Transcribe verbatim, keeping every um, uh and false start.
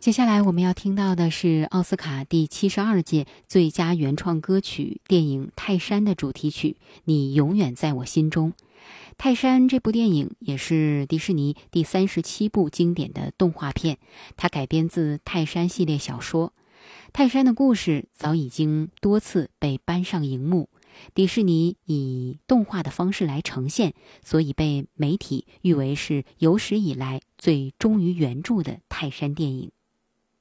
接下来我们要听到的是奥斯卡第七十二届最佳原创歌曲电影《泰山》的主题曲《你永远在我心中》。泰山这部电影也是迪士尼第三十七部经典的动画片，它改编自泰山系列小说。泰山的故事早已经多次被搬上荧幕，迪士尼以动画的方式来呈现，所以被媒体誉为是有史以来最忠于原著的泰山电影。